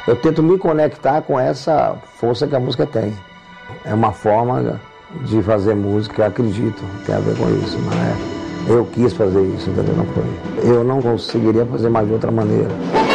Eu tento me conectar com essa força que a música tem. É uma forma de fazer música, acredito, tem a ver com isso. Mas eu quis fazer isso, entendeu? Não foi. Eu não conseguiria fazer mais de outra maneira.